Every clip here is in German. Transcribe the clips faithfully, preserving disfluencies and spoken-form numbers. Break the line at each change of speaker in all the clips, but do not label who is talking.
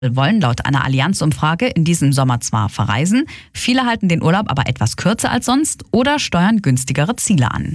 wollen laut einer Allianz-Umfrage in diesem Sommer zwar verreisen, viele halten den Urlaub aber etwas kürzer als sonst oder steuern günstigere Ziele an.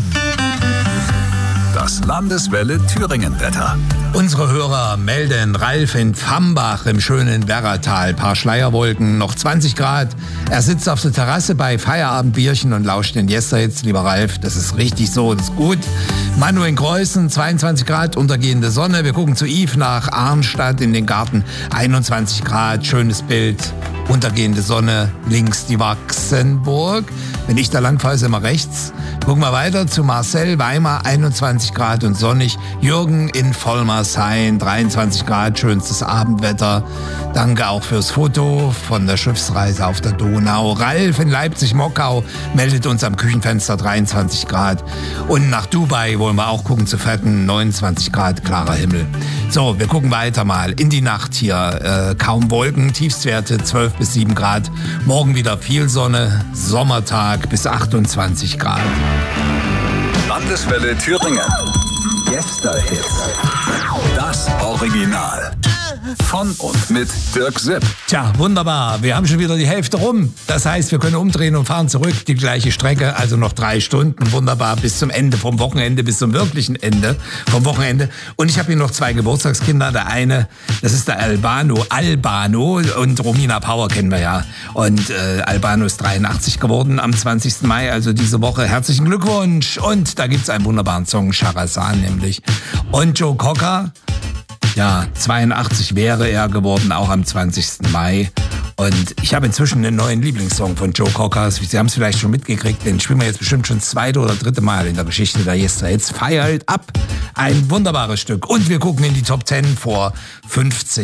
Das Landeswelle Thüringen-Wetter.
Unsere Hörer melden Ralf in Pfambach im schönen Werratal. Paar Schleierwolken, noch zwanzig Grad. Er sitzt auf der Terrasse bei Feierabendbierchen und lauscht den Yesterhits. Lieber Ralf, das ist richtig so, das ist gut. Manu in Kreuzen, zweiundzwanzig Grad, untergehende Sonne. Wir gucken zu Yves nach Arnstadt in den Garten. einundzwanzig Grad, schönes Bild. Untergehende Sonne, links die Waxenburg. Wenn ich da lang fahre, ist immer rechts. Gucken wir weiter zu Marcel, Weimar, einundzwanzig Grad und sonnig. Jürgen in Vollmershain, dreiundzwanzig Grad, schönstes Abendwetter. Danke auch fürs Foto von der Schiffsreise auf der Donau. Ralf in Leipzig-Mockau meldet uns am Küchenfenster dreiundzwanzig Grad. Und nach Dubai wollen wir auch gucken zu fetten, neunundzwanzig Grad, klarer Himmel. So, wir gucken weiter mal in die Nacht hier. Äh, kaum Wolken, Tiefstwerte zwölf bis sieben Grad. Morgen wieder viel Sonne, Sommertag bis achtundzwanzig Grad.
Landeswelle Thüringen. Yesterhits. Das Original. Von und mit Dirk Sipp.
Tja, wunderbar. Wir haben schon wieder die Hälfte rum. Das heißt, wir können umdrehen und fahren zurück. Die gleiche Strecke, also noch drei Stunden. Wunderbar, bis zum Ende, vom Wochenende bis zum wirklichen Ende vom Wochenende. Und ich habe hier noch zwei Geburtstagskinder. Der eine, das ist der Albano. Albano und Romina Power kennen wir ja. Und äh, Albano ist dreiundachtzig geworden am zwanzigsten Mai, also diese Woche. Herzlichen Glückwunsch. Und da gibt's einen wunderbaren Song, Charazan nämlich. Und Joe Cocker. Ja, zweiundachtzig wäre er geworden, auch am zwanzigsten Mai. Und ich habe inzwischen einen neuen Lieblingssong von Joe Cocker. Sie haben es vielleicht schon mitgekriegt, den spielen wir jetzt bestimmt schon zweite oder dritte Mal in der Geschichte der Yesterhits. Fire It Up, ein wunderbares Stück. Und wir gucken in die Top zehn vor fünfzehn.